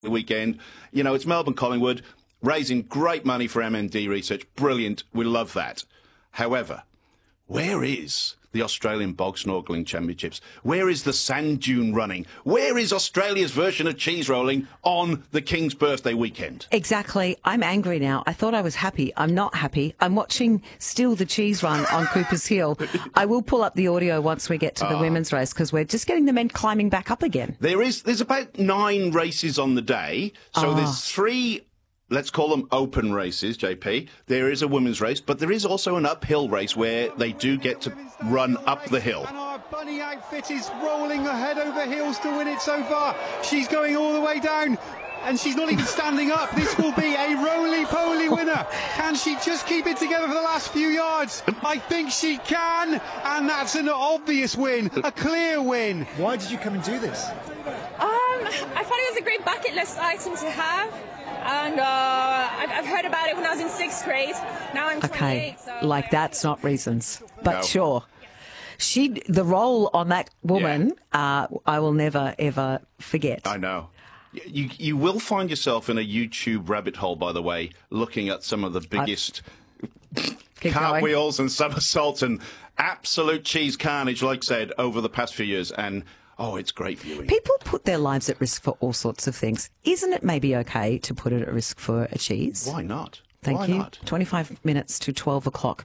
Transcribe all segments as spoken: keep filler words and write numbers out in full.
weekend. You know, it's Melbourne Collingwood, raising great money for M and D research. Brilliant. We love that. However, where is the Australian Bog Snorkelling Championships? Where is the sand dune running? Where is Australia's version of cheese rolling on the King's birthday weekend? Exactly. I'm angry now. I thought I was happy. I'm not happy. I'm watching still the cheese run on Cooper's Hill. I will pull up the audio once we get to the oh. women's race, because we're just getting the men climbing back up again. There is, there's about nine races on the day. So oh. there's three, let's call them open races, J P. There is a women's race, but there is also an uphill race where they do get to run up the hill. And our bunny outfit is rolling ahead over heels to win it so far. She's going all the way down, and she's not even standing up. This will be a roly-poly winner. Can she just keep it together for the last few yards? I think she can, and that's an obvious win, a clear win. Why did you come and do this? Um, I thought it was a great bucket list item to have. And uh, I've, I've heard about it when I was in sixth grade. Now I'm twenty-eight. Okay, so like that's not reasons, but No. sure. She, the role on that woman, yeah. uh, I will never ever forget. I know. You you will find yourself in a YouTube rabbit hole, by the way, looking at some of the biggest cartwheels and somersaults and absolute cheese carnage, like I said, over the past few years. And oh, it's great viewing. People put their lives at risk for all sorts of things. Isn't it maybe okay to put it at risk for a cheese? Why not? Thank Why you. Not? twenty-five minutes to twelve o'clock.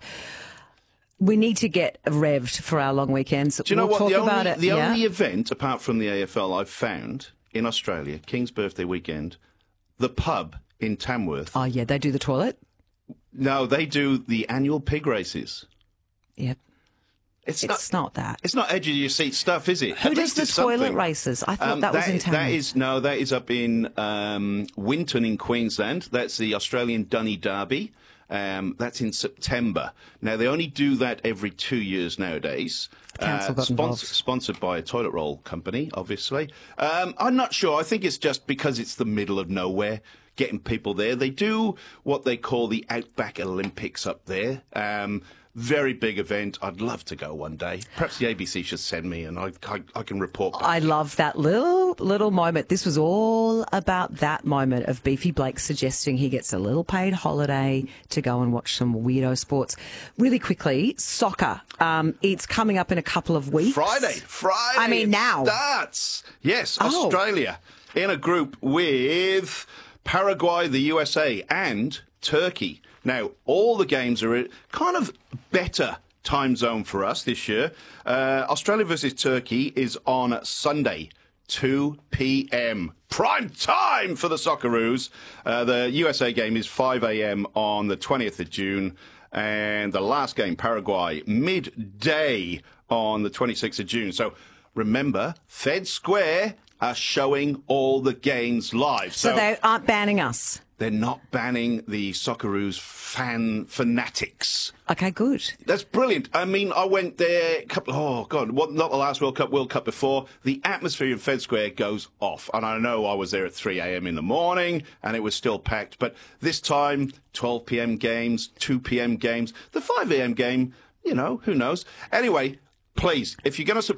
We need to get revved for our long weekends. Do you know we'll what? talk The, only, about it. the yeah? only event, apart from the A F L, I've found in Australia, King's birthday weekend, the pub in Tamworth. Oh, yeah, they do the toilet? No, they do the annual pig races. Yep. It's, It's not, not that. It's not edge of your seat stuff, is it? Who At does least the it's toilet something. races? I thought Um, that was in Tamworth. That is, no, that is up in um, Winton in Queensland. That's the Australian Dunny Derby. Um, that's in September. Now, they only do that every two years nowadays. Council got involved. Sponsored by a toilet roll company, obviously. Um, I'm not sure. I think it's just because it's the middle of nowhere, getting people there. They do what they call the Outback Olympics up there. Um, very big event. I'd love to go one day. Perhaps the A B C should send me and I, I, I can report back. I love that little little moment. This was all about that moment of Beefy Blake suggesting he gets a little paid holiday to go and watch some weirdo sports. Really quickly, soccer. Um, it's coming up in a couple of weeks. Friday. Friday. I mean, it now. Starts. Yes, Oh. Australia in a group with Paraguay, the U S A, and Turkey. Now, all the games are in kind of better time zone for us this year. Uh, Australia versus Turkey is on Sunday, two p.m. Prime time for the Socceroos. Uh, the U S A game is five a.m. on the twentieth of June. And the last game, Paraguay, midday on the twenty-sixth of June. So remember, Fed Square are showing all the games live. So, so they aren't banning us. They're not banning the Socceroos fan fanatics. Okay, good. That's brilliant. I mean, I went there, a couple, oh, God, what, not the last World Cup, World Cup before. The atmosphere in Fed Square goes off. And I know I was there at three a.m. in the morning and it was still packed. But this time, twelve p.m. games, two p.m. games, the five a.m. game, you know, who knows. Anyway, please, if you're going to support